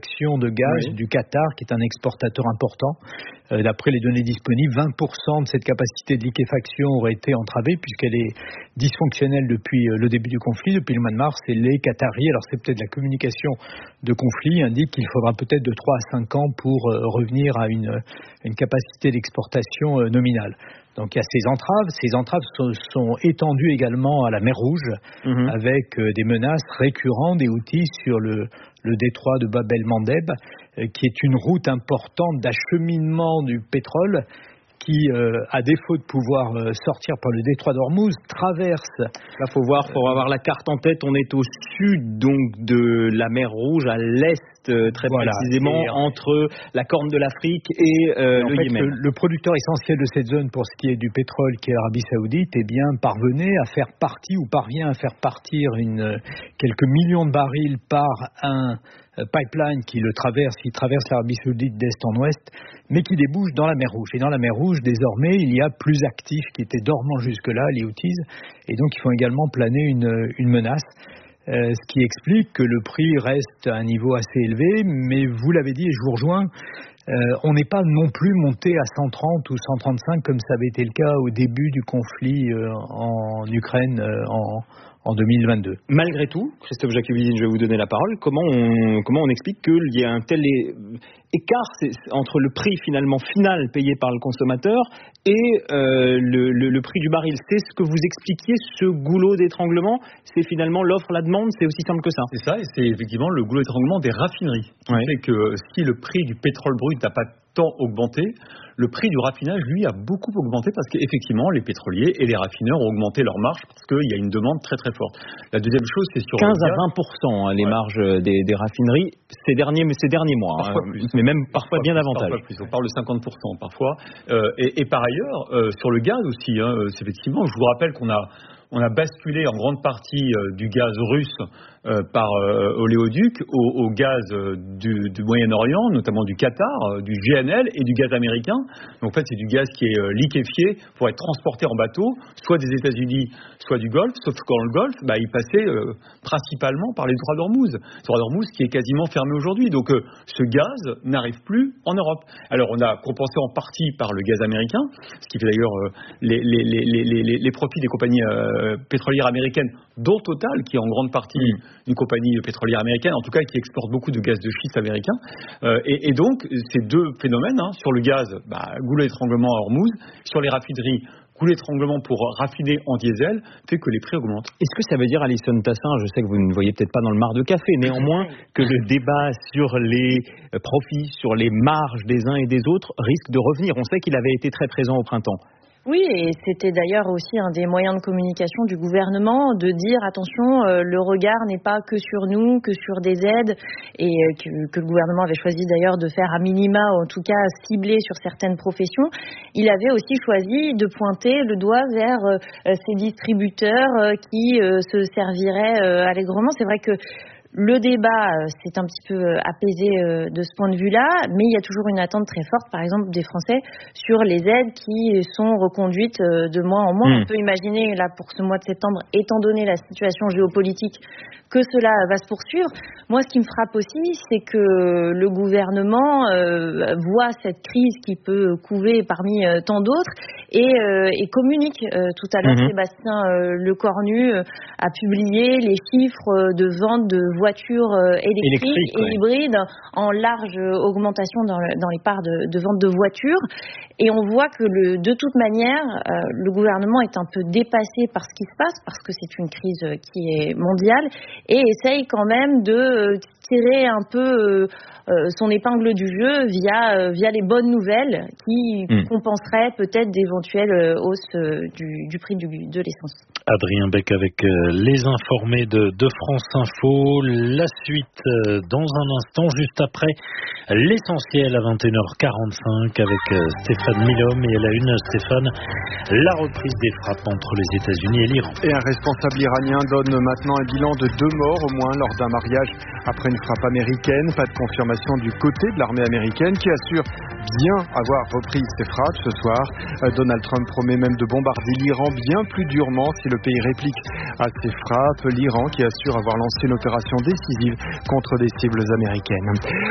liquéfaction de gaz du Qatar, qui est un exportateur important. D'après les données disponibles, 20% de cette capacité de liquéfaction aurait été entravée puisqu'elle est dysfonctionnelle depuis le début du conflit, depuis le mois de mars. Et les Qataris, alors c'est peut-être la communication de conflit, indique qu'il faudra peut-être de 3 à 5 ans pour revenir à une capacité d'exportation nominale. Donc il y a ces entraves. Ces entraves sont étendues également à la mer Rouge, avec des menaces récurrentes des Houthis sur le détroit de Bab el-Mandeb, qui est une route importante d'acheminement du pétrole qui, à défaut de pouvoir sortir par le détroit d'Ormuz, traverse. Là, faut avoir la carte en tête. On est au sud donc de la mer Rouge, à l'est très précisément, entre la Corne de l'Afrique et le Yémen. Le producteur essentiel de cette zone pour ce qui est du pétrole, qui est l'Arabie Saoudite, parvient à faire partir quelques millions de barils par un pipeline qui traverse l'Arabie Saoudite d'est en ouest, mais qui débouche dans la mer Rouge. Et dans la mer Rouge, désormais, il y a plus actifs qui étaient dormants jusque-là, les Houthis, et donc ils font également planer une menace. Ce qui explique que le prix reste à un niveau assez élevé, mais vous l'avez dit et je vous rejoins, on n'est pas non plus monté à 130 ou 135 comme ça avait été le cas au début du conflit en Ukraine en 2022. Malgré tout, Christophe Jacqueline, je vais vous donner la parole. Comment on explique qu'il y ait un tel écart entre le prix finalement final payé par le consommateur et le prix du baril? C'est ce que vous expliquiez, ce goulot d'étranglement. C'est finalement l'offre, la demande, c'est aussi simple que ça. C'est ça, et c'est effectivement le goulot d'étranglement des raffineries. Qui fait que si le prix du pétrole brut n'a pas tant augmenté, le prix du raffinage, lui, a beaucoup augmenté parce qu'effectivement, les pétroliers et les raffineurs ont augmenté leurs marges parce qu'il y a une demande très très forte. La deuxième chose, c'est sur 15 à 20% les marges des raffineries ces derniers mois, parfois plus, mais même parfois bien davantage. Parfois plus, on parle de 50% parfois. Et par ailleurs, sur le gaz aussi, c'est effectivement, je vous rappelle qu'on a basculé en grande partie du gaz russe par oléoduc au gaz du Moyen-Orient, notamment du Qatar, du GNL et du gaz américain. Donc en fait, c'est du gaz qui est liquéfié pour être transporté en bateau, soit des États-Unis, soit du Golfe. Sauf que dans le Golfe, il passait principalement par les détroits d'Ormuz. Le détroit d'Ormuz qui est quasiment fermé aujourd'hui. Donc ce gaz n'arrive plus en Europe. Alors on a compensé en partie par le gaz américain, ce qui fait d'ailleurs les profits des compagnies pétrolières américaines, dont Total, qui est en grande partie une compagnie pétrolière américaine, en tout cas qui exporte beaucoup de gaz de schiste américain. Et donc, ces deux phénomènes, sur le gaz, goulot d'étranglement à Hormuz, sur les raffineries, goulot d'étranglement pour raffiner en diesel, fait que les prix augmentent. Est-ce que ça veut dire, Alison Tassin, je sais que vous ne voyez peut-être pas dans le mar de café, néanmoins, que le débat sur les profits, sur les marges des uns et des autres risque de revenir? On sait qu'il avait été très présent au printemps. Oui, et c'était d'ailleurs aussi un des moyens de communication du gouvernement de dire attention, le regard n'est pas que sur nous, que sur des aides, et que le gouvernement avait choisi d'ailleurs de faire à minima, en tout cas ciblé sur certaines professions. Il avait aussi choisi de pointer le doigt vers ces distributeurs qui se serviraient allègrement. C'est vrai que le débat s'est un petit peu apaisé de ce point de vue-là, mais il y a toujours une attente très forte, par exemple, des Français sur les aides qui sont reconduites de mois en mois. On peut imaginer, là, pour ce mois de septembre, étant donné la situation géopolitique, que cela va se poursuivre. Moi, ce qui me frappe aussi, c'est que le gouvernement voit cette crise qui peut couver parmi tant d'autres et communique. Tout à l'heure, Sébastien Lecornu a publié les chiffres de vente de voitures électriques et hybrides en large augmentation dans les parts de vente de voitures. Et on voit que de toute manière, le gouvernement est un peu dépassé par ce qui se passe, parce que c'est une crise qui est mondiale, et essaye quand même de tirer un peu son épingle du jeu via les bonnes nouvelles qui compenseraient peut-être d'éventuelles hausses du prix de l'essence. Adrien Beck avec les informés de France Info. La suite dans un instant, juste après l'essentiel à 21h45 avec Stéphane Milhomme. Et à la une, Stéphane, la reprise des frappes entre les États-Unis et l'Iran. Et un responsable iranien donne maintenant un bilan de 2 morts au moins lors d'un mariage après une frappe américaine. Pas de confirmation du côté de l'armée américaine qui assure bien avoir repris ses frappes ce soir. Donald Trump promet même de bombarder l'Iran bien plus durement si le pays réplique à ses frappes. L'Iran qui assure avoir lancé une opération décisive contre des cibles américaines.